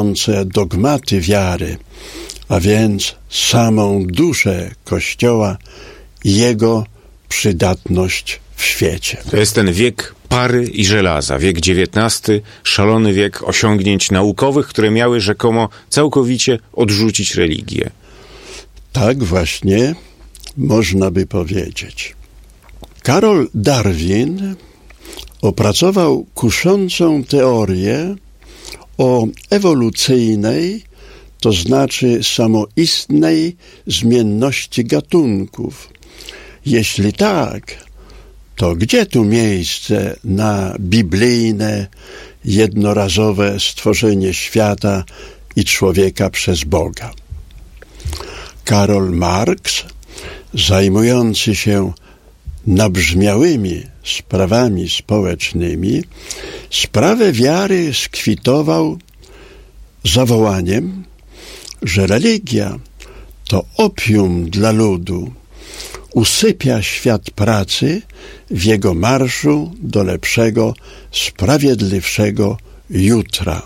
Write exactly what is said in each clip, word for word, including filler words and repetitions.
dotyczące dogmaty wiary, a więc samą duszę Kościoła i jego przydatność w świecie. To jest ten wiek pary i żelaza, wiek dziewiętnasty, szalony wiek osiągnięć naukowych, które miały rzekomo całkowicie odrzucić religię. Tak właśnie można by powiedzieć. Karol Darwin opracował kuszącą teorię o ewolucyjnej, to znaczy samoistnej zmienności gatunków. Jeśli tak, to gdzie tu miejsce na biblijne, jednorazowe stworzenie świata i człowieka przez Boga? Karol Marx, zajmujący się nabrzmiałymi sprawami społecznymi, sprawę wiary skwitował zawołaniem, że religia to opium dla ludu, usypia świat pracy w jego marszu do lepszego, sprawiedliwszego jutra.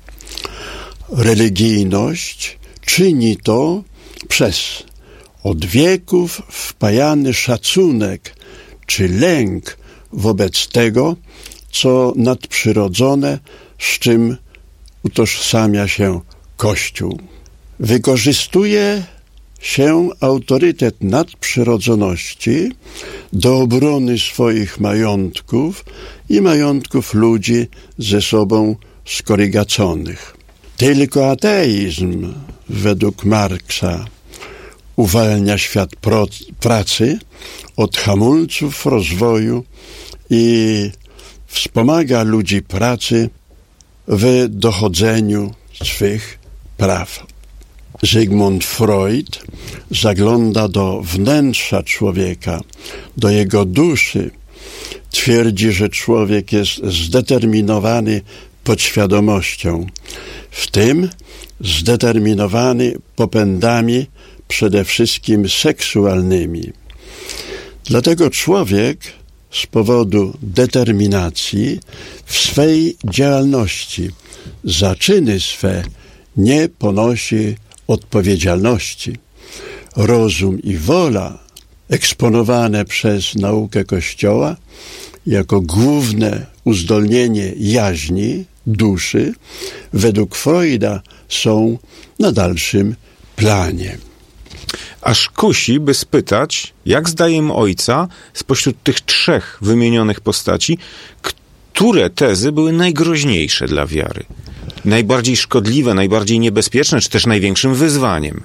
Religijność czyni to przez od wieków wpajany szacunek czy lęk wobec tego, co nadprzyrodzone, z czym utożsamia się Kościół. Wykorzystuje się autorytet nadprzyrodzoności do obrony swoich majątków i majątków ludzi ze sobą skorygaconych. Tylko ateizm, według Marksa, uwalnia świat pro, pracy od hamulców rozwoju i wspomaga ludzi pracy w dochodzeniu swych praw. Sigmund Freud zagląda do wnętrza człowieka, do jego duszy. Twierdzi, że człowiek jest zdeterminowany podświadomością, w tym zdeterminowany popędami przede wszystkim seksualnymi. Dlatego człowiek z powodu determinacji w swej działalności za czyny swe nie ponosi odpowiedzialności. Rozum i wola eksponowane przez naukę Kościoła jako główne uzdolnienie jaźni, duszy, według Freuda są na dalszym planie. Aż kusi, by spytać, jak zdaniem ojca, spośród tych trzech wymienionych postaci, które tezy były najgroźniejsze dla wiary? Najbardziej szkodliwe, najbardziej niebezpieczne, czy też największym wyzwaniem?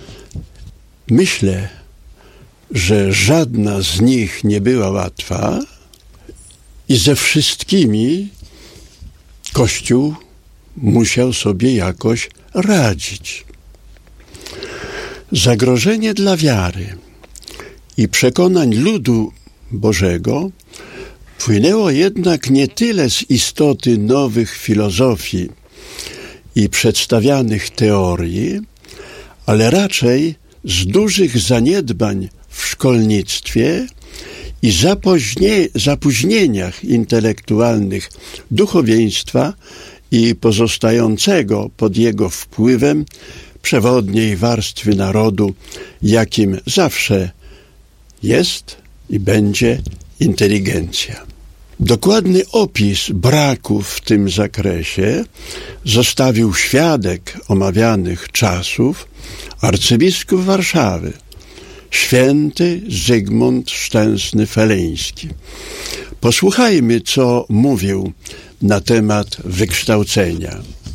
Myślę, że żadna z nich nie była łatwa i ze wszystkimi Kościół musiał sobie jakoś radzić. Zagrożenie dla wiary i przekonań ludu Bożego płynęło jednak nie tyle z istoty nowych filozofii i przedstawianych teorii, ale raczej z dużych zaniedbań w szkolnictwie i zapóźnie, zapóźnieniach intelektualnych duchowieństwa i pozostającego pod jego wpływem przewodniej warstwy narodu, jakim zawsze jest i będzie inteligencja. Dokładny opis braków w tym zakresie zostawił świadek omawianych czasów, arcybiskup Warszawy, święty Zygmunt Szczęsny-Feleński. Posłuchajmy, co mówił na temat wykształcenia.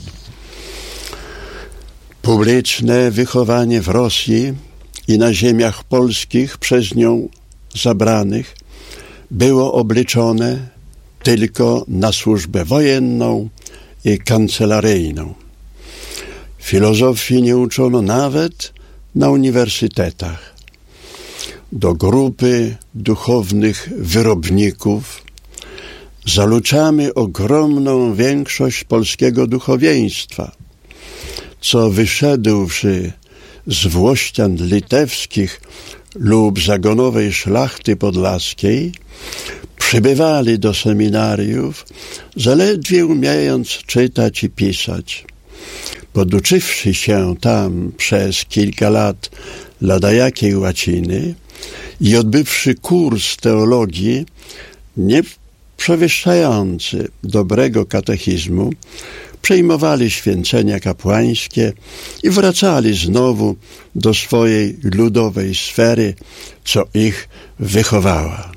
Publiczne wychowanie w Rosji i na ziemiach polskich przez nią zabranych było obliczone tylko na służbę wojenną i kancelaryjną. Filozofii nie uczono nawet na uniwersytetach. Do grupy duchownych wyrobników zaluczamy ogromną większość polskiego duchowieństwa, co wyszedłszy z włościan litewskich lub zagonowej szlachty podlaskiej, przybywali do seminariów, zaledwie umiejąc czytać i pisać. Poduczywszy się tam przez kilka lat ladajakiej łaciny i odbywszy kurs teologii nie przewyższający dobrego katechizmu, przejmowali święcenia kapłańskie i wracali znowu do swojej ludowej sfery, co ich wychowała.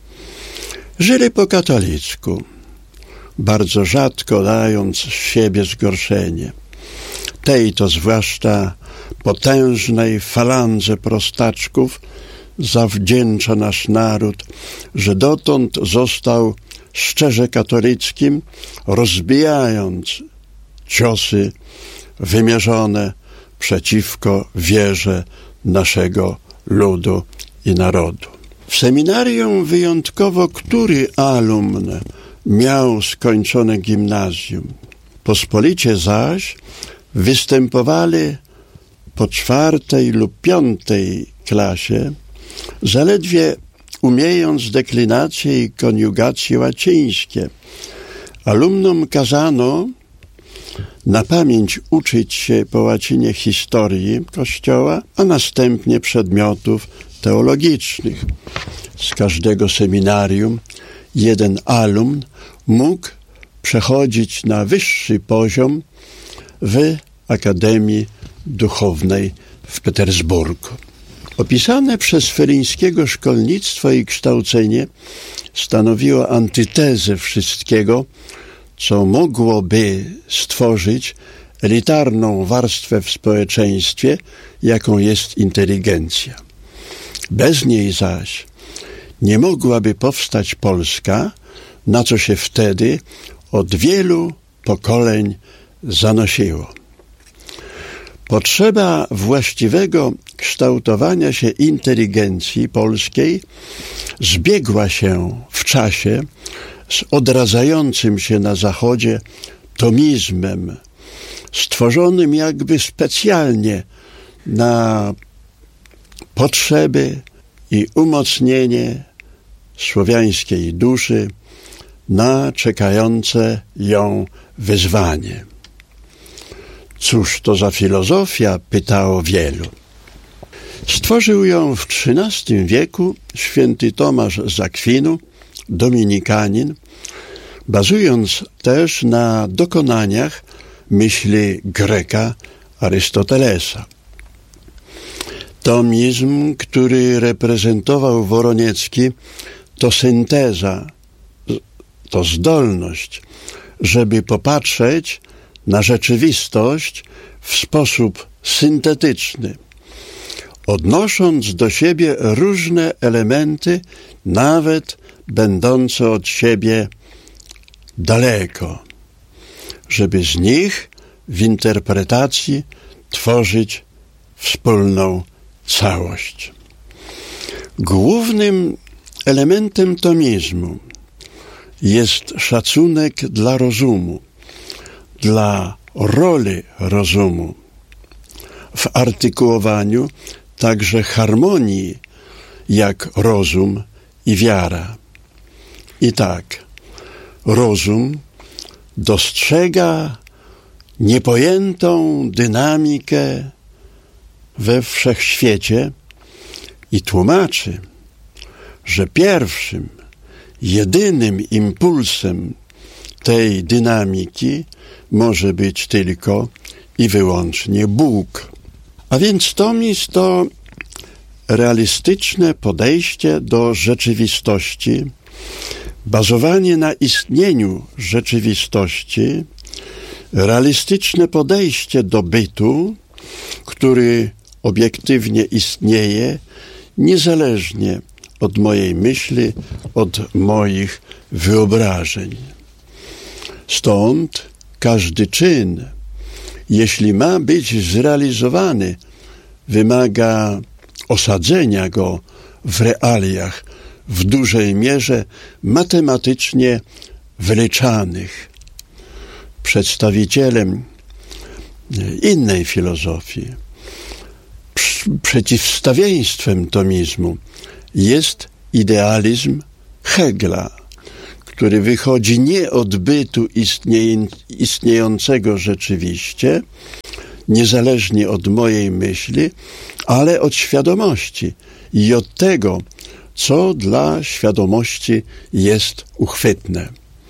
Żyli po katolicku, bardzo rzadko dając z siebie zgorszenie. Tej to zwłaszcza potężnej falandze prostaczków zawdzięcza nasz naród, że dotąd został szczerze katolickim, rozbijając ciosy wymierzone przeciwko wierze naszego ludu i narodu. W seminarium wyjątkowo który alumn miał skończone gimnazjum. Pospolicie zaś występowali po czwartej lub piątej klasie, zaledwie umiejąc deklinacje i koniugacje łacińskie. Alumnom kazano na pamięć uczyć się po łacinie historii Kościoła, a następnie przedmiotów teologicznych. Z każdego seminarium jeden alumn mógł przechodzić na wyższy poziom w Akademii Duchownej w Petersburgu. Opisane przez Felińskiego szkolnictwo i kształcenie stanowiło antytezę wszystkiego, co mogłoby stworzyć elitarną warstwę w społeczeństwie, jaką jest inteligencja. Bez niej zaś nie mogłaby powstać Polska, na co się wtedy od wielu pokoleń zanosiło. Potrzeba właściwego kształtowania się inteligencji polskiej zbiegła się w czasie z odradzającym się na Zachodzie tomizmem, stworzonym jakby specjalnie na potrzeby i umocnienie słowiańskiej duszy, na czekające ją wyzwanie. Cóż to za filozofia? Pytało wielu. Stworzył ją w trzynastym wieku święty Tomasz z Akwinu, dominikanin, bazując też na dokonaniach myśli Greka Arystotelesa. Tomizm, który reprezentował Woroniecki, to synteza, to zdolność, żeby popatrzeć na rzeczywistość w sposób syntetyczny, odnosząc do siebie różne elementy, nawet będące od siebie daleko, żeby z nich w interpretacji tworzyć wspólną całość. Głównym elementem tomizmu jest szacunek dla rozumu, dla roli rozumu w artykułowaniu także harmonii jak rozum i wiara. I tak, rozum dostrzega niepojętą dynamikę we wszechświecie i tłumaczy, że pierwszym, jedynym impulsem tej dynamiki może być tylko i wyłącznie Bóg. A więc tomizm to realistyczne podejście do rzeczywistości, bazowanie na istnieniu rzeczywistości, realistyczne podejście do bytu, który obiektywnie istnieje, niezależnie od mojej myśli, od moich wyobrażeń. Stąd każdy czyn, jeśli ma być zrealizowany, wymaga osadzenia go w realiach, w dużej mierze matematycznie wyliczanych. Przedstawicielem innej filozofii, przeciwstawieństwem tomizmu jest idealizm Hegla, który wychodzi nie od bytu istnieje, istniejącego rzeczywiście, niezależnie od mojej myśli, ale od świadomości i od tego, co dla świadomości jest uchwytne.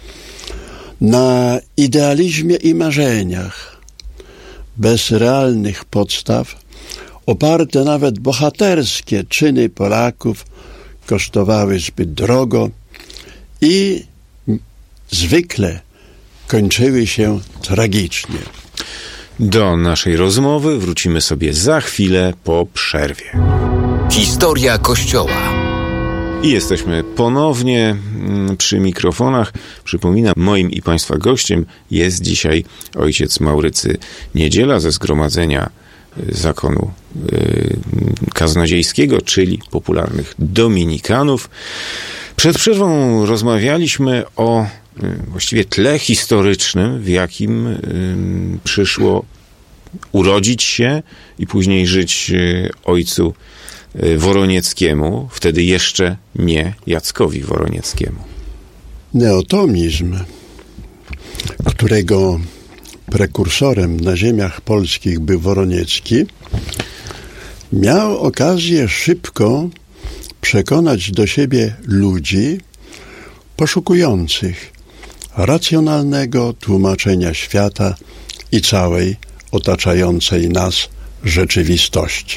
Na idealizmie i marzeniach, bez realnych podstaw, oparte nawet bohaterskie czyny Polaków kosztowały zbyt drogo i zwykle kończyły się tragicznie. Do naszej rozmowy wrócimy sobie za chwilę po przerwie. Historia Kościoła. I jesteśmy ponownie przy mikrofonach. Przypominam, moim i Państwa gościem jest dzisiaj ojciec Maurycy Niedziela ze Zgromadzenia Zakonu Kaznodziejskiego, czyli popularnych dominikanów. Przed przerwą rozmawialiśmy o właściwie tle historycznym, w jakim przyszło urodzić się i później żyć ojcu Woronieckiemu, wtedy jeszcze nie Jackowi Woronieckiemu. Neotomizm, którego prekursorem na ziemiach polskich był Woroniecki, miał okazję szybko przekonać do siebie ludzi poszukujących racjonalnego tłumaczenia świata i całej otaczającej nas rzeczywistości.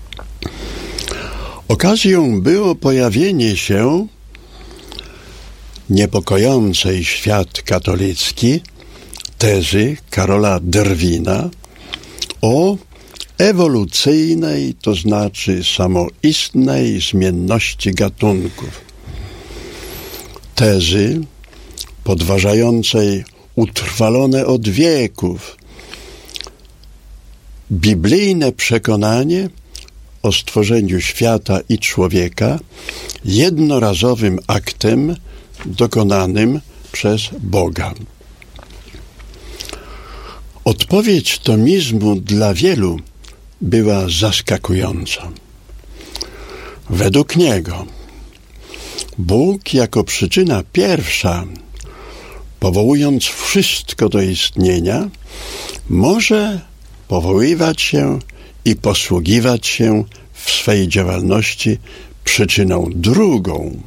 Okazją było pojawienie się niepokojącej świat katolicki tezy Karola Derwina o ewolucyjnej, to znaczy samoistnej zmienności gatunków. Tezy podważającej utrwalone od wieków biblijne przekonanie o stworzeniu świata i człowieka jednorazowym aktem dokonanym przez Boga. Odpowiedź tomizmu dla wielu była zaskakująca. Według niego Bóg jako przyczyna pierwsza, powołując wszystko do istnienia, może powoływać się i posługiwać się w swej działalności przyczyną drugą.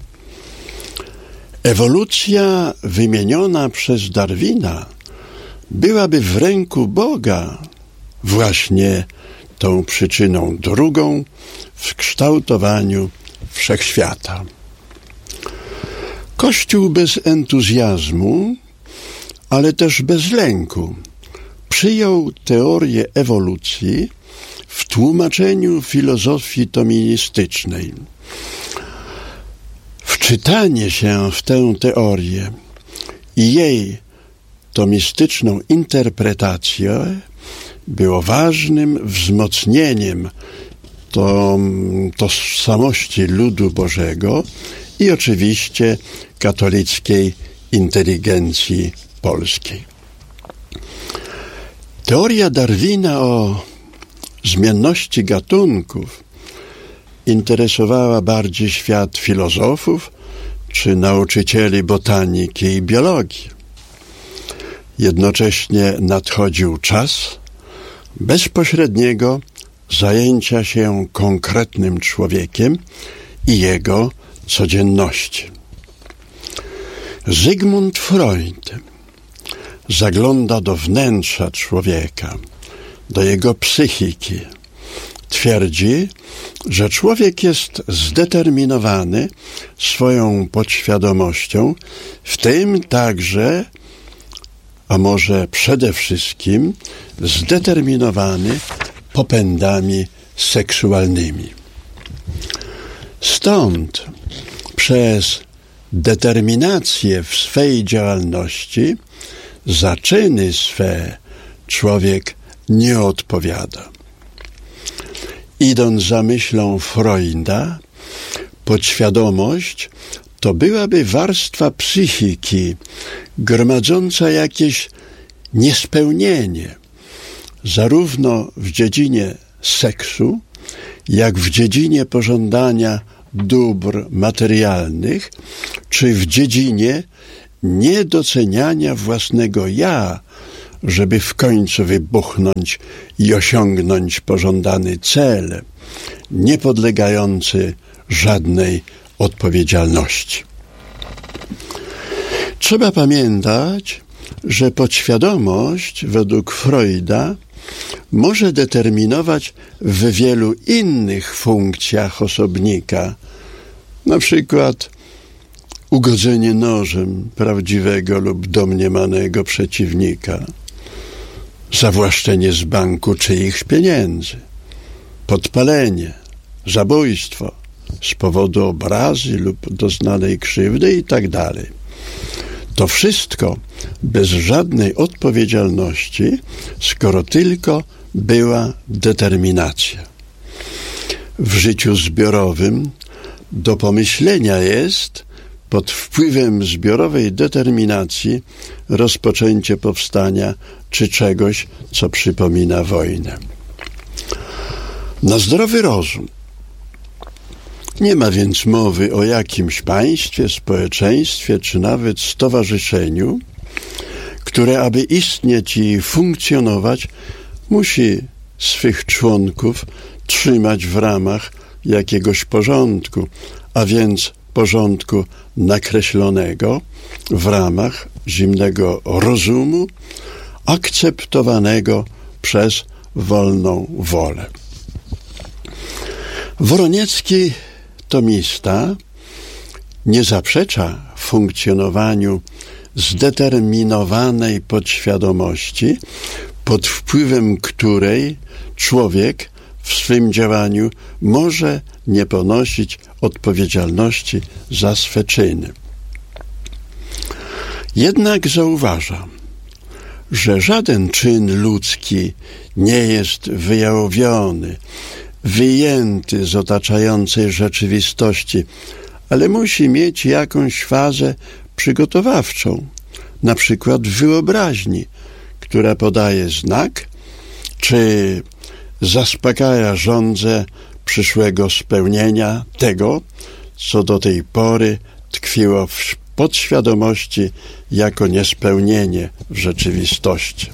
Ewolucja wymieniona przez Darwina byłaby w ręku Boga właśnie tą przyczyną drugą w kształtowaniu wszechświata. Kościół bez entuzjazmu, ale też bez lęku, przyjął teorię ewolucji w tłumaczeniu filozofii toministycznej. Wczytanie się w tę teorię i jej tomistyczną interpretację było ważnym wzmocnieniem to, tożsamości ludu Bożego i oczywiście katolickiej inteligencji polskiej. Teoria Darwina o zmienności gatunków interesowała bardziej świat filozofów czy nauczycieli botaniki i biologii. Jednocześnie nadchodził czas bezpośredniego zajęcia się konkretnym człowiekiem i jego codzienności. Zygmunt Freud zagląda do wnętrza człowieka, do jego psychiki. Twierdzi, że człowiek jest zdeterminowany swoją podświadomością, w tym także, a może przede wszystkim, zdeterminowany popędami seksualnymi. Stąd przez determinację w swej działalności za czyny swe człowiek nie odpowiada. Idąc za myślą Freuda, podświadomość to byłaby warstwa psychiki gromadząca jakieś niespełnienie, zarówno w dziedzinie seksu, jak w dziedzinie pożądania dóbr materialnych, czy w dziedzinie niedoceniania własnego ja żeby w końcu wybuchnąć i osiągnąć pożądany cel, nie podlegający żadnej odpowiedzialności. Trzeba pamiętać, że podświadomość według Freuda może determinować w wielu innych funkcjach osobnika, na przykład ugodzenie nożem prawdziwego lub domniemanego przeciwnika, zawłaszczenie z banku czyichś pieniędzy, podpalenie, zabójstwo z powodu obrazy lub doznanej krzywdy itd. To wszystko bez żadnej odpowiedzialności, skoro tylko była determinacja. W życiu zbiorowym do pomyślenia jest pod wpływem zbiorowej determinacji rozpoczęcie powstania czy czegoś, co przypomina wojnę. Na zdrowy rozum. Nie ma więc mowy o jakimś państwie, społeczeństwie czy nawet stowarzyszeniu, które aby istnieć i funkcjonować, musi swych członków trzymać w ramach jakiegoś porządku, a więc porządku nakreślonego w ramach zimnego rozumu, akceptowanego przez wolną wolę. Woroniecki tomista nie zaprzecza funkcjonowaniu zdeterminowanej podświadomości, pod wpływem której człowiek w swym działaniu może nie ponosić odpowiedzialności za swe czyny. Jednak zauważam, że żaden czyn ludzki nie jest wyjałowiony, wyjęty z otaczającej rzeczywistości, ale musi mieć jakąś fazę przygotowawczą, na przykład wyobraźni, która podaje znak, czy zaspokaja żądzę przyszłego spełnienia tego, co do tej pory tkwiło w podświadomości jako niespełnienie w rzeczywistości.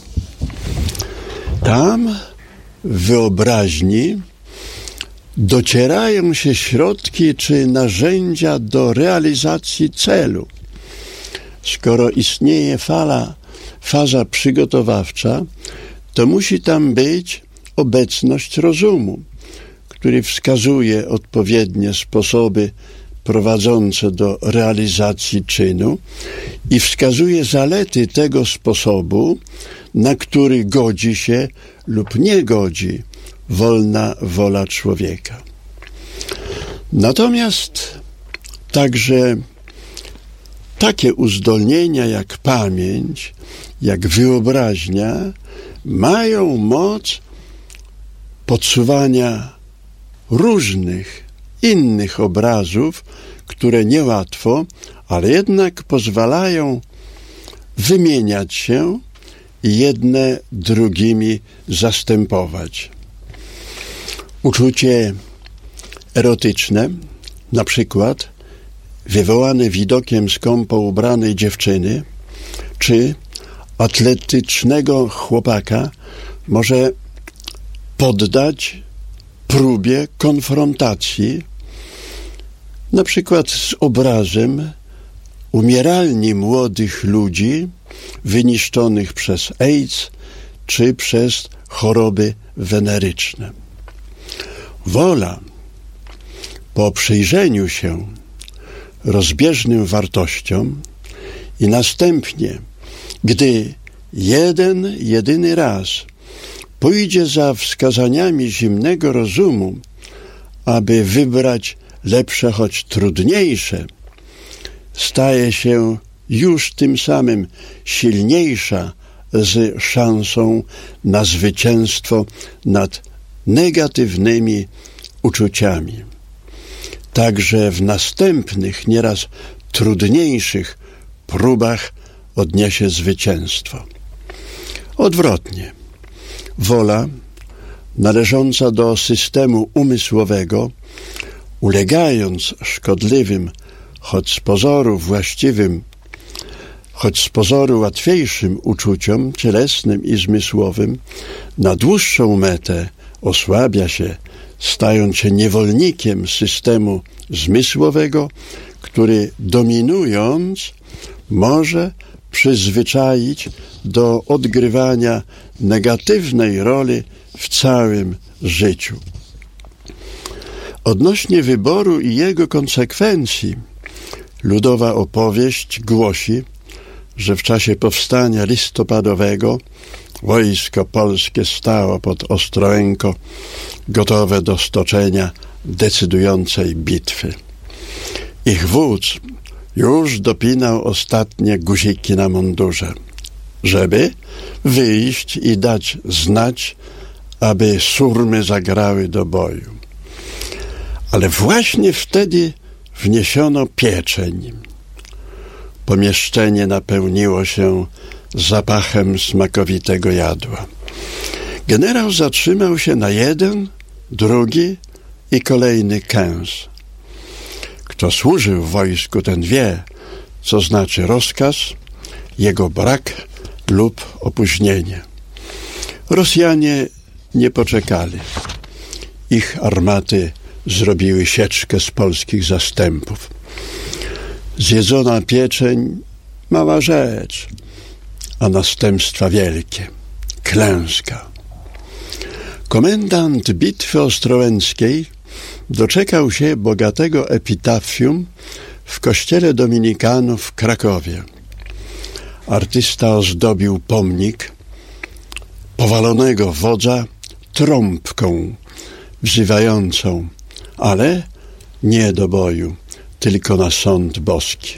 Tam w wyobraźni docierają się środki czy narzędzia do realizacji celu. Skoro istnieje fala, faza przygotowawcza, to musi tam być obecność rozumu, który wskazuje odpowiednie sposoby prowadzące do realizacji czynu i wskazuje zalety tego sposobu, na który godzi się lub nie godzi wolna wola człowieka. Natomiast także takie uzdolnienia jak pamięć, jak wyobraźnia mają moc podsuwania różnych innych obrazów, które niełatwo, ale jednak pozwalają wymieniać się i jedne drugimi zastępować. Uczucie erotyczne, na przykład wywołane widokiem skąpo ubranej dziewczyny, czy atletycznego chłopaka, może poddać próbie konfrontacji, na przykład z obrazem umieralni młodych ludzi wyniszczonych przez AIDS czy przez choroby weneryczne. Wola po przyjrzeniu się rozbieżnym wartościom i następnie, gdy jeden, jedyny raz pójdzie za wskazaniami zimnego rozumu, aby wybrać lepsze, choć trudniejsze, staje się już tym samym silniejsza z szansą na zwycięstwo nad negatywnymi uczuciami. Także w następnych, nieraz trudniejszych próbach odniesie zwycięstwo. Odwrotnie, wola należąca do systemu umysłowego, ulegając szkodliwym, choć z pozoru właściwym, choć z pozoru łatwiejszym uczuciom cielesnym i zmysłowym, na dłuższą metę osłabia się, stając się niewolnikiem systemu zmysłowego, który dominując może przyzwyczaić do odgrywania negatywnej roli w całym życiu. Odnośnie wyboru i jego konsekwencji, ludowa opowieść głosi, że w czasie powstania listopadowego wojsko polskie stało pod Ostrołęką, gotowe do stoczenia decydującej bitwy. Ich wódz już dopinał ostatnie guziki na mundurze, żeby wyjść i dać znać, aby surmy zagrały do boju. Ale właśnie wtedy wniesiono pieczeń. Pomieszczenie napełniło się zapachem smakowitego jadła. Generał zatrzymał się na jeden, drugi i kolejny kęs. Kto służył w wojsku, ten wie, co znaczy rozkaz, jego brak lub opóźnienie. Rosjanie nie poczekali. Ich armaty zrobiły sieczkę z polskich zastępów. Zjedzona pieczeń, mała rzecz, a następstwa wielkie. Klęska. Komendant bitwy ostrołęckiej doczekał się bogatego epitafium w kościele dominikanów w Krakowie. Artysta ozdobił pomnik powalonego wodza trąbką wzywającą, ale nie do boju, tylko na sąd boski.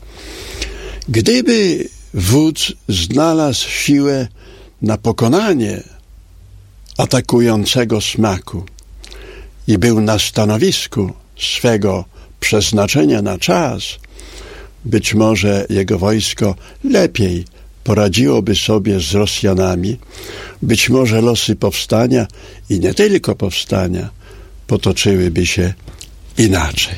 Gdyby wódz znalazł siłę na pokonanie atakującego smaku i był na stanowisku swego przeznaczenia na czas, być może jego wojsko lepiej poradziłoby sobie z Rosjanami, być może losy powstania i nie tylko powstania potoczyłyby się inaczej.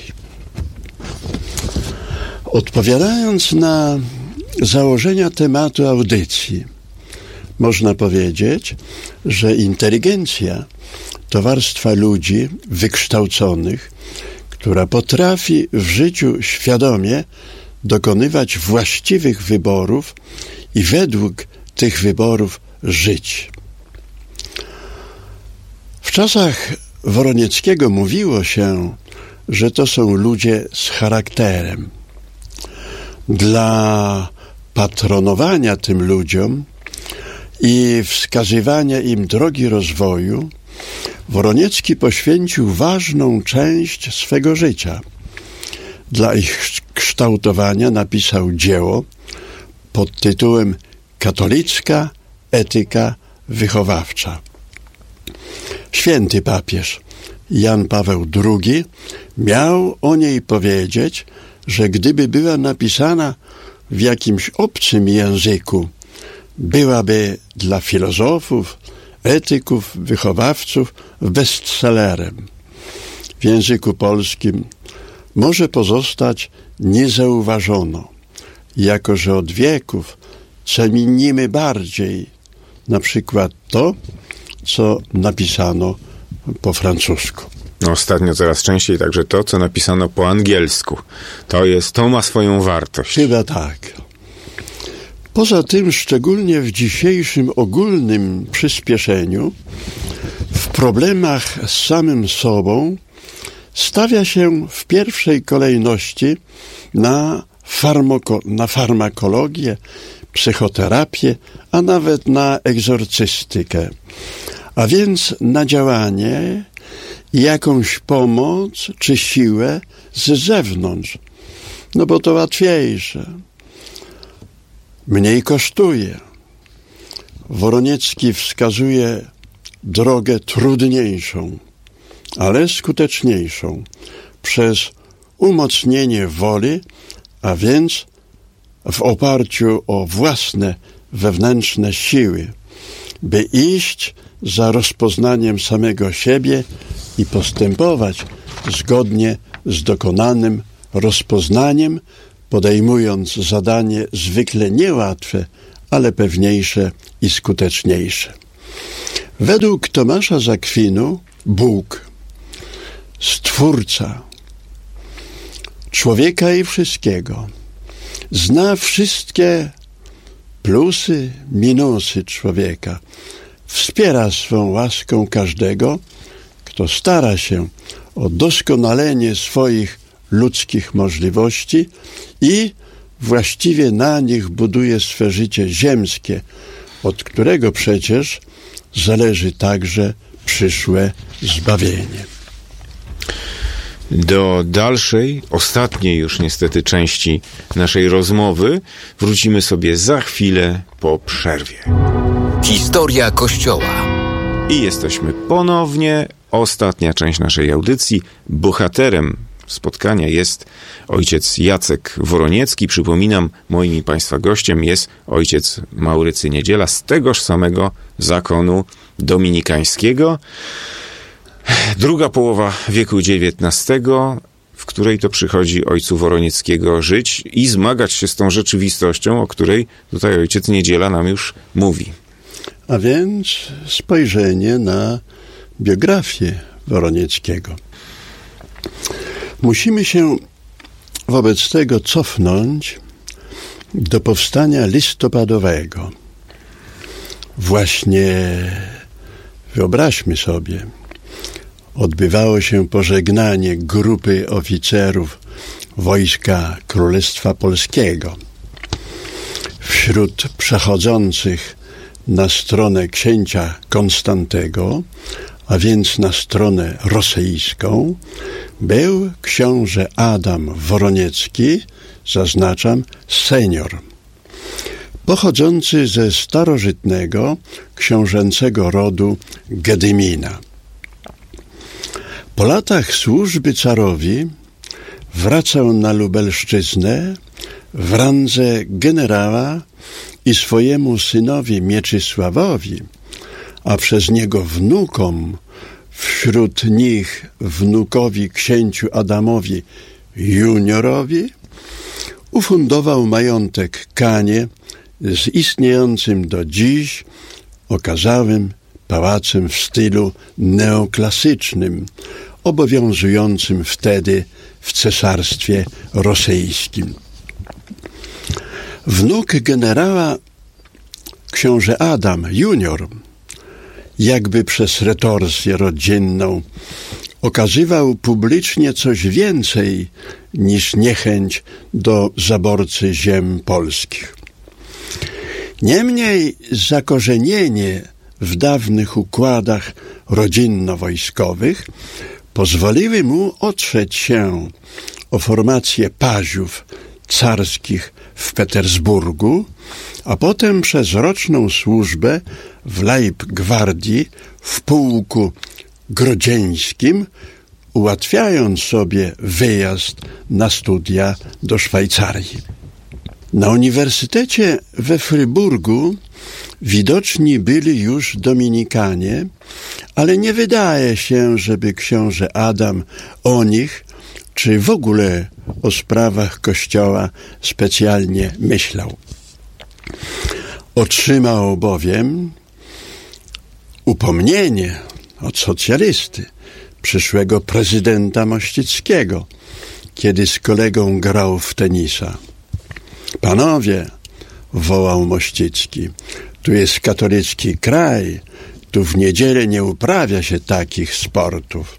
Odpowiadając na założenia tematu audycji, można powiedzieć, że inteligencja to warstwa ludzi wykształconych, która potrafi w życiu świadomie dokonywać właściwych wyborów i według tych wyborów żyć. W czasach Woronieckiego mówiło się, że to są ludzie z charakterem. Dla patronowania tym ludziom i wskazywania im drogi rozwoju Woroniecki poświęcił ważną część swego życia. Dla ich kształtowania napisał dzieło pod tytułem Katolicka etyka wychowawcza. Święty papież Jan Paweł drugi miał o niej powiedzieć, że gdyby była napisana w jakimś obcym języku, byłaby dla filozofów, etyków, wychowawców bestsellerem. W języku polskim może pozostać niezauważono, jako że od wieków cenimy bardziej na przykład to, co napisano po francusku. No, ostatnio coraz częściej także to, co napisano po angielsku. To jest, to ma swoją wartość. Chyba tak. Poza tym, szczególnie w dzisiejszym ogólnym przyspieszeniu, w problemach z samym sobą stawia się w pierwszej kolejności na, farmako- na farmakologię, psychoterapię, a nawet na egzorcystykę. A więc na działanie i jakąś pomoc czy siłę z zewnątrz. No bo to łatwiejsze. Mniej kosztuje. Woroniecki wskazuje drogę trudniejszą, ale skuteczniejszą przez umocnienie woli, a więc w oparciu o własne wewnętrzne siły, by iść za rozpoznaniem samego siebie i postępować zgodnie z dokonanym rozpoznaniem podejmując zadanie zwykle niełatwe, ale pewniejsze i skuteczniejsze. Według Tomasza z Akwinu Bóg, Stwórca człowieka i wszystkiego, zna wszystkie plusy, minusy człowieka. Wspiera swą łaską każdego, kto stara się o doskonalenie swoich ludzkich możliwości i właściwie na nich buduje swe życie ziemskie, od którego przecież zależy także przyszłe zbawienie. Do dalszej, ostatniej już niestety części naszej rozmowy wrócimy sobie za chwilę po przerwie. Historia Kościoła. I jesteśmy ponownie. Ostatnia część naszej audycji. Bohaterem spotkania jest ojciec Jacek Woroniecki. Przypominam, moim i Państwa gościem jest ojciec Maurycy Niedziela z tegoż samego zakonu dominikańskiego. Druga połowa wieku dziewiętnastego, w której to przychodzi ojcu Woronieckiego żyć i zmagać się z tą rzeczywistością, o której tutaj ojciec Niedziela nam już mówi. A więc spojrzenie na biografię Woronieckiego. Musimy się wobec tego cofnąć do powstania listopadowego. Właśnie, wyobraźmy sobie, odbywało się pożegnanie grupy oficerów Wojska Królestwa Polskiego. Wśród przechodzących na stronę księcia Konstantego, a więc na stronę rosyjską, był książę Adam Woroniecki, zaznaczam, senior, pochodzący ze starożytnego książęcego rodu Gedymina. Po latach służby carowi wracał na Lubelszczyznę w randze generała i swojemu synowi Mieczysławowi, a przez niego wnukom, wśród nich wnukowi księciu Adamowi juniorowi, ufundował majątek Kanie z istniejącym do dziś okazałym pałacem w stylu neoklasycznym, obowiązującym wtedy w cesarstwie rosyjskim. Wnuk generała, książę Adam junior, jakby przez retorsję rodzinną, okazywał publicznie coś więcej niż niechęć do zaborcy ziem polskich. Niemniej zakorzenienie w dawnych układach rodzinno-wojskowych pozwoliły mu otrzeć się o formację paziów carskich w Petersburgu, a potem przez roczną służbę w Leibgwardii w pułku grodzieńskim, ułatwiając sobie wyjazd na studia do Szwajcarii. Na Uniwersytecie we Fryburgu widoczni byli już Dominikanie, ale nie wydaje się, żeby książę Adam o nich, czy w ogóle o sprawach Kościoła specjalnie myślał. Otrzymał bowiem upomnienie od socjalisty, przyszłego prezydenta Mościckiego, kiedy z kolegą grał w tenisa. Panowie, wołał Mościcki, tu jest katolicki kraj, tu w niedzielę nie uprawia się takich sportów.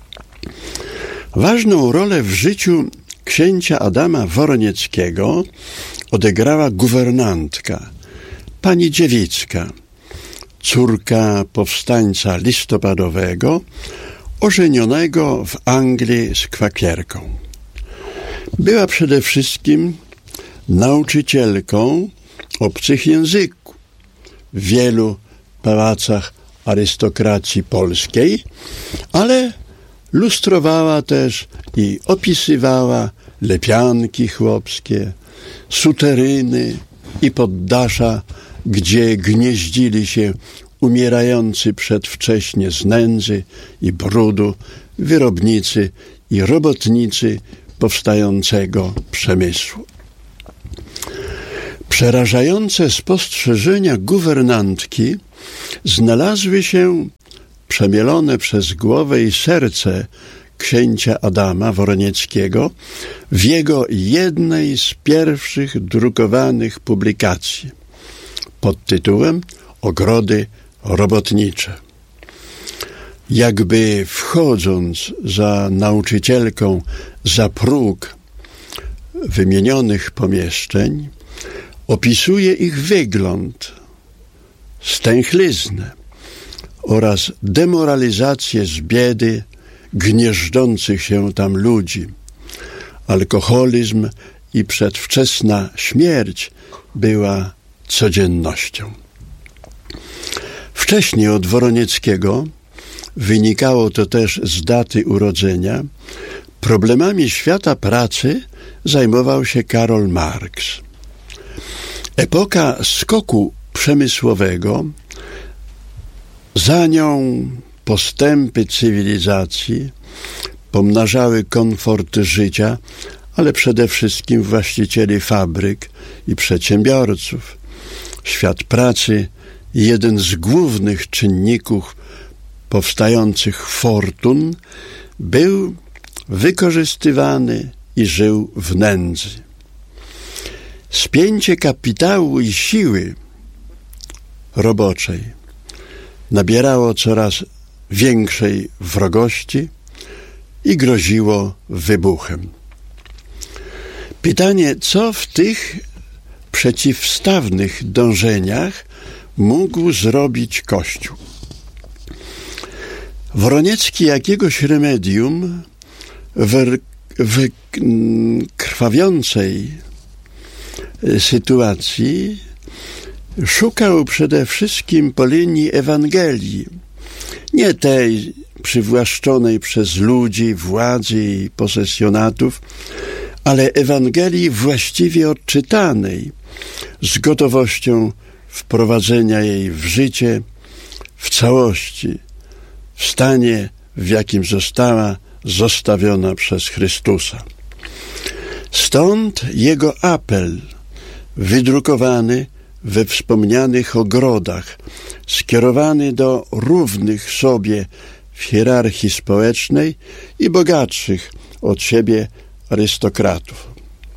Ważną rolę w życiu księcia Adama Woronieckiego odegrała guwernantka, pani Dziewicka, córka powstańca listopadowego, ożenionego w Anglii z kwakerką. Była przede wszystkim nauczycielką obcych języków w wielu pałacach arystokracji polskiej, ale lustrowała też i opisywała lepianki chłopskie, suteryny i poddasza, gdzie gnieździli się umierający przedwcześnie z nędzy i brudu wyrobnicy i robotnicy powstającego przemysłu. Przerażające spostrzeżenia guwernantki znalazły się przemielone przez głowę i serce księcia Adama Woronieckiego w jego jednej z pierwszych drukowanych publikacji pod tytułem Ogrody robotnicze. Jakby wchodząc za nauczycielką za próg wymienionych pomieszczeń, opisuje ich wygląd, stęchliznę oraz demoralizację z biedy gnieżdżących się tam ludzi. Alkoholizm i przedwczesna śmierć była codziennością. Wcześniej od Woronieckiego, wynikało to też z daty urodzenia, problemami świata pracy zajmował się Karol Marx. Epoka skoku przemysłowego, za nią postępy cywilizacji pomnażały komfort życia, ale przede wszystkim właścicieli fabryk i przedsiębiorców. Świat pracy, jeden z głównych czynników powstających fortun, był wykorzystywany i żył w nędzy. Spięcie kapitału i siły roboczej nabierało coraz większej wrogości i groziło wybuchem. Pytanie, co w tych przeciwstawnych dążeniach mógł zrobić Kościół? Woroniecki jakiegoś remedium w, w krwawiącej sytuacji szukał przede wszystkim po linii Ewangelii, nie tej przywłaszczonej przez ludzi, władzy i posesjonatów, ale Ewangelii właściwie odczytanej, z gotowością wprowadzenia jej w życie w całości, w stanie, w jakim została zostawiona przez Chrystusa. Stąd jego apel, wydrukowany we wspomnianych ogrodach, skierowany do równych sobie w hierarchii społecznej i bogatszych od siebie arystokratów.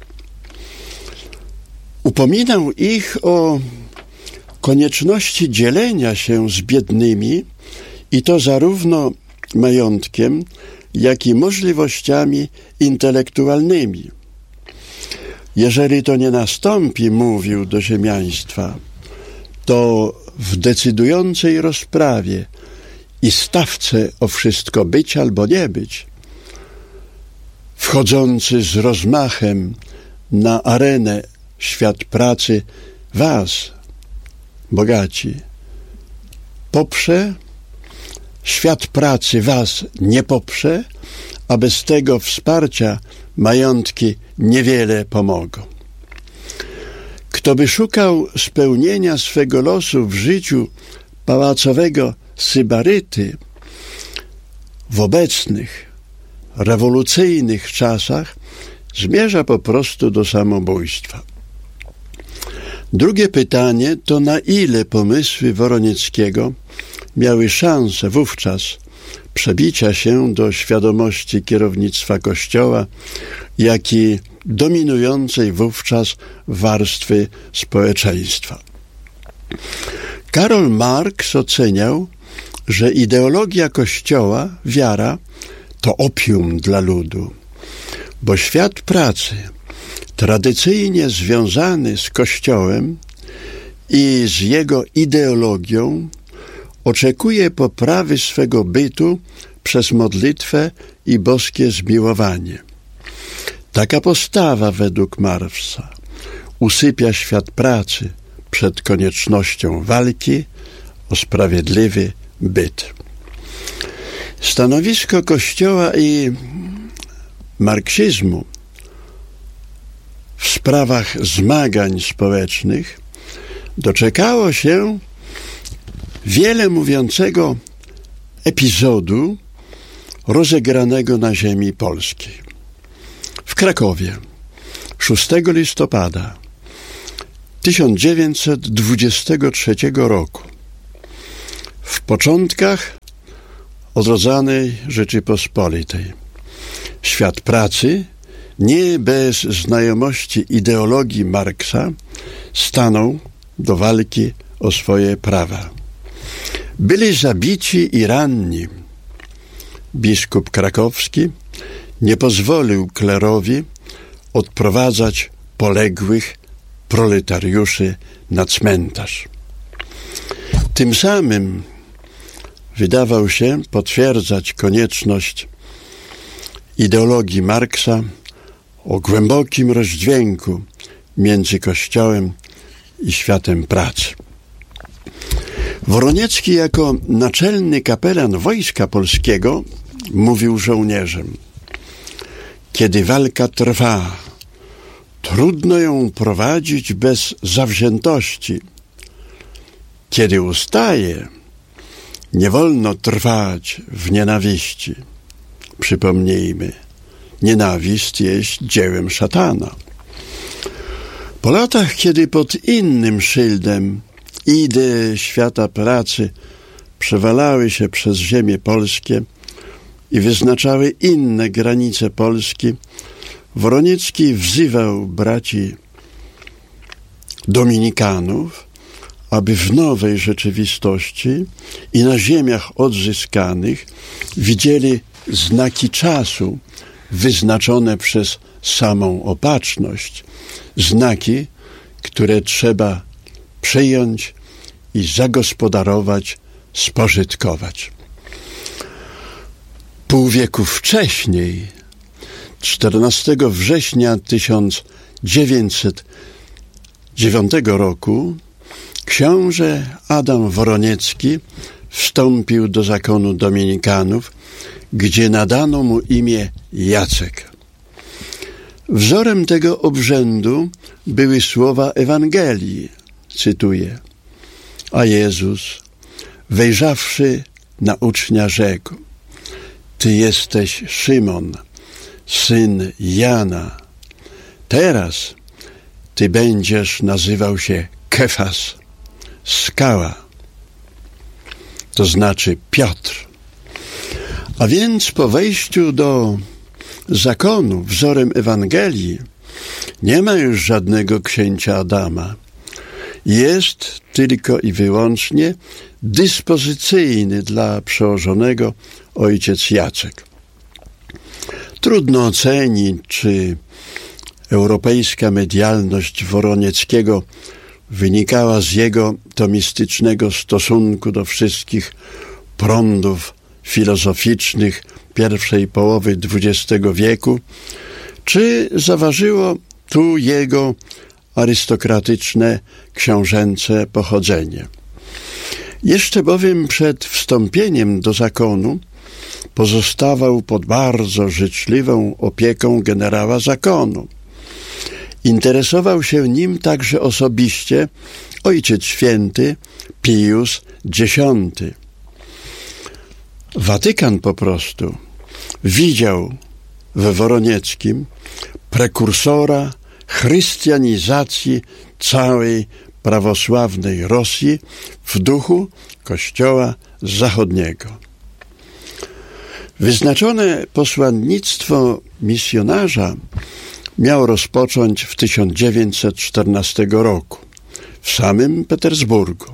Upominał ich o konieczności dzielenia się z biednymi i to zarówno majątkiem, jak i możliwościami intelektualnymi. Jeżeli to nie nastąpi, mówił do ziemiaństwa, to w decydującej rozprawie i stawce o wszystko być albo nie być, wchodzący z rozmachem na arenę świat pracy was, bogaci, poprze, świat pracy was nie poprze, a bez tego wsparcia majątki niewiele pomogą. Kto by szukał spełnienia swego losu w życiu pałacowego sybaryty w obecnych, rewolucyjnych czasach, zmierza po prostu do samobójstwa. Drugie pytanie to, na ile pomysły Woronieckiego miały szansę wówczas przebicia się do świadomości kierownictwa Kościoła, jak i dominującej wówczas warstwy społeczeństwa. Karol Marx oceniał, że ideologia Kościoła, wiara, to opium dla ludu, bo świat pracy, tradycyjnie związany z Kościołem i z jego ideologią, oczekuje poprawy swego bytu przez modlitwę i boskie zmiłowanie. Taka postawa według Marxa usypia świat pracy przed koniecznością walki o sprawiedliwy byt. Stanowisko Kościoła i marksizmu w sprawach zmagań społecznych doczekało się wiele mówiącego epizodu rozegranego na ziemi polskiej. W Krakowie szóstego listopada tysiąc dziewięćset dwudziestego trzeciego roku, w początkach odrodzonej Rzeczypospolitej. Świat pracy, nie bez znajomości ideologii Marksa, stanął do walki o swoje prawa. Byli zabici i ranni. Biskup krakowski nie pozwolił klerowi odprowadzać poległych proletariuszy na cmentarz. Tym samym wydawał się potwierdzać konieczność ideologii Marksa o głębokim rozdźwięku między Kościołem i światem pracy. Woroniecki jako naczelny kapelan Wojska Polskiego mówił żołnierzom: kiedy walka trwa, trudno ją prowadzić bez zawziętości. Kiedy ustaje, nie wolno trwać w nienawiści. Przypomnijmy, nienawiść jest dziełem szatana. Po latach, kiedy pod innym szyldem idee świata pracy przewalały się przez ziemię polskie i wyznaczały inne granice Polski, Woroniecki wzywał braci dominikanów, aby w nowej rzeczywistości i na ziemiach odzyskanych widzieli znaki czasu wyznaczone przez samą opatrzność, znaki, które trzeba przyjąć i zagospodarować, spożytkować. Pół wieku wcześniej, czternastego września tysiąc dziewięćset dziewiątego roku, książę Adam Woroniecki wstąpił do zakonu dominikanów, gdzie nadano mu imię Jacek. Wzorem tego obrzędu były słowa Ewangelii, cytuję: a Jezus, wejrzawszy na ucznia, rzekł: ty jesteś Szymon, syn Jana. Teraz ty będziesz nazywał się Kefas, skała, to znaczy Piotr. A więc po wejściu do zakonu wzorem Ewangelii nie ma już żadnego księcia Adama. Jest tylko i wyłącznie dyspozycyjny dla przełożonego ojciec Jacek. Trudno ocenić, czy europejska medialność Woronieckiego wynikała z jego tomistycznego stosunku do wszystkich prądów filozoficznych pierwszej połowy dwudziestego wieku, czy zaważyło tu jego arystokratyczne, książęce pochodzenie. Jeszcze bowiem przed wstąpieniem do zakonu pozostawał pod bardzo życzliwą opieką generała zakonu. Interesował się nim także osobiście Ojciec Święty Pius Dziesiąty. Watykan po prostu widział we Woronieckim prekursora chrystianizacji całej prawosławnej Rosji w duchu Kościoła Zachodniego. Wyznaczone posłannictwo misjonarza miał rozpocząć w tysiąc dziewięćset czternastego roku w samym Petersburgu.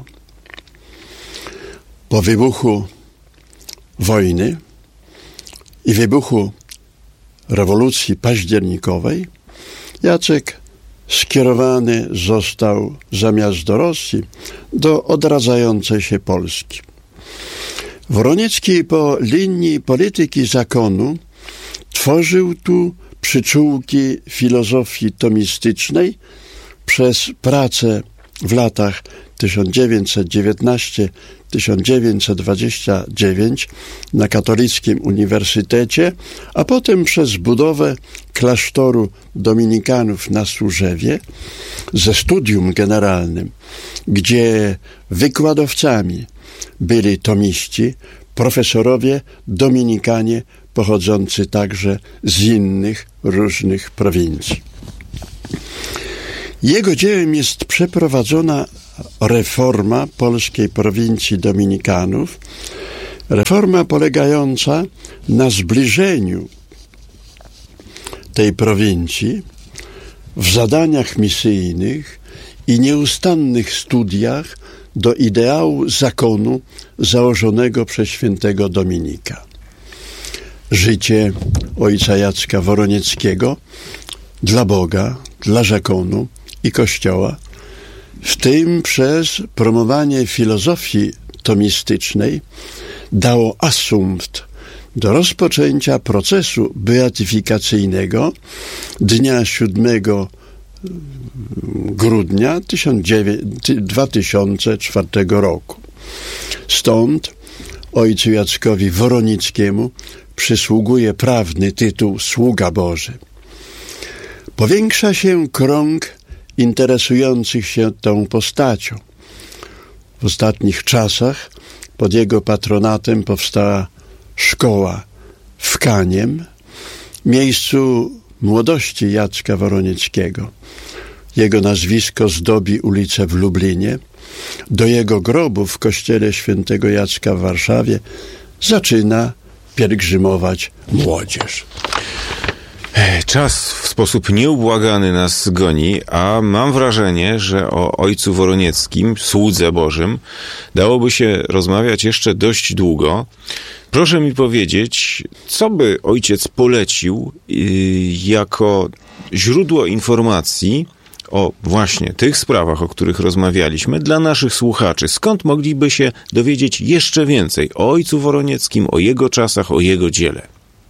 Po wybuchu wojny i wybuchu rewolucji październikowej Jacek skierowany został zamiast do Rosji do odradzającej się Polski. Woroniecki po linii polityki zakonu tworzył tu przyczółki filozofii tomistycznej. Przez pracę w latach tysiąc dziewięćset dziewiętnasty do tysiąc dziewięćset dwudziestego dziewiątego na Katolickim Uniwersytecie, a potem przez budowę klasztoru dominikanów na Służewie ze studium generalnym, gdzie wykładowcami byli tomiści, profesorowie dominikanie pochodzący także z innych różnych prowincji. Jego dziełem jest przeprowadzona reforma polskiej prowincji Dominikanów, reforma polegająca na zbliżeniu tej prowincji w zadaniach misyjnych i nieustannych studiach do ideału zakonu założonego przez świętego Dominika. Życie ojca Jacka Woronieckiego dla Boga, dla zakonu i Kościoła, w tym przez promowanie filozofii tomistycznej, dało asumpt do rozpoczęcia procesu beatyfikacyjnego dnia siódmego grudnia dwa tysiące czwartego roku. Stąd ojcu Jackowi Woronickiemu przysługuje prawny tytuł Sługa Boży. Powiększa się krąg interesujących się tą postacią. W ostatnich czasach pod jego patronatem powstała szkoła w Kaniem, miejscu młodości Jacka Woronieckiego. Jego nazwisko zdobi ulicę w Lublinie. Do jego grobu w kościele świętego Jacka w Warszawie zaczyna pielgrzymować młodzież. Czas w sposób nieubłagany nas goni, a mam wrażenie, że o ojcu Woronieckim, słudze Bożym, dałoby się rozmawiać jeszcze dość długo. Proszę mi powiedzieć, co by ojciec polecił yy, jako źródło informacji o właśnie tych sprawach, o których rozmawialiśmy, dla naszych słuchaczy. Skąd mogliby się dowiedzieć jeszcze więcej o ojcu Woronieckim, o jego czasach, o jego dziele?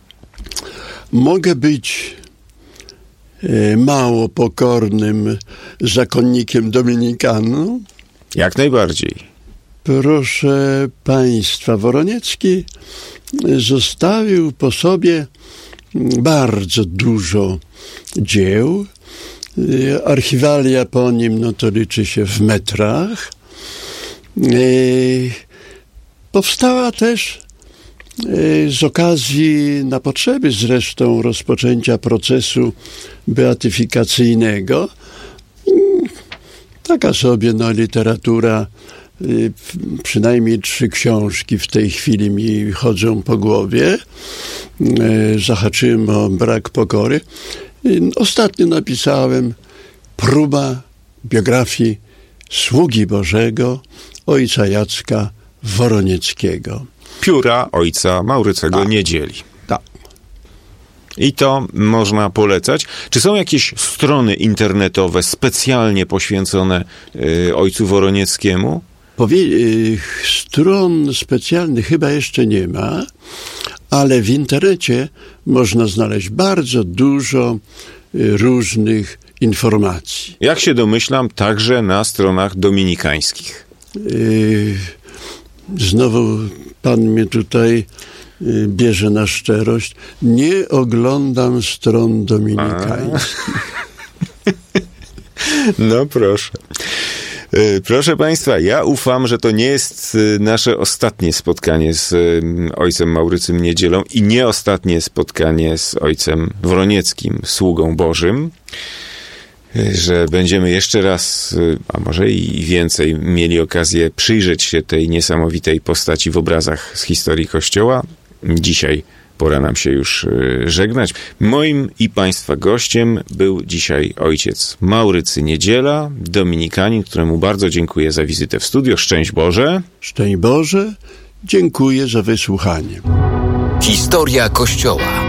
Mogę być e, mało pokornym zakonnikiem Dominikanów? Jak najbardziej. Proszę Państwa, Woroniecki zostawił po sobie bardzo dużo dzieł. Archiwalia po nim, no to liczy się w metrach. E, powstała też z okazji, na potrzeby zresztą rozpoczęcia procesu beatyfikacyjnego, taka sobie no, literatura, przynajmniej trzy książki w tej chwili mi chodzą po głowie. Zahaczyłem o brak pokory. Ostatnio napisałem próba biografii sługi Bożego, ojca Jacka Woronieckiego. Pióra ojca Maurycego tak. Niedzieli. Tak. I to można polecać. Czy są jakieś strony internetowe specjalnie poświęcone y, ojcu Woronieckiemu? Powie- y, stron specjalnych chyba jeszcze nie ma, ale w internecie można znaleźć bardzo dużo y, różnych informacji. Jak się domyślam, także na stronach dominikańskich. Y, Znowu pan mnie tutaj y, bierze na szczerość. Nie oglądam stron dominikańskich. No proszę. Proszę Państwa, ja ufam, że to nie jest nasze ostatnie spotkanie z ojcem Maurycym Niedzielą i nie ostatnie spotkanie z ojcem Woronieckim, sługą Bożym, że będziemy jeszcze raz, a może i więcej, mieli okazję przyjrzeć się tej niesamowitej postaci w obrazach z historii Kościoła. Dzisiaj pora nam się już żegnać. Moim i Państwa gościem był dzisiaj ojciec Maurycy Niedziela, dominikanin, któremu bardzo dziękuję za wizytę w studio. Szczęść Boże. Szczęść Boże. Dziękuję za wysłuchanie. Historia Kościoła.